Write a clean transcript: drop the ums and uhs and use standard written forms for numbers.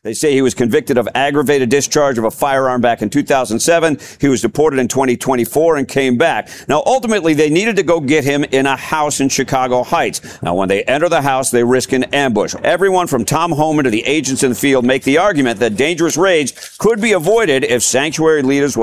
They say he was convicted of aggravated discharge of a firearm back in 2007. He was deported in 2024 and came back. Now, ultimately, they needed to go get him in a house in Chicago Heights. Now, when they enter the house, they risk an ambush. Everyone from Tom Homan to the agents in the field make the argument that dangerous raids could be avoided if sanctuary leaders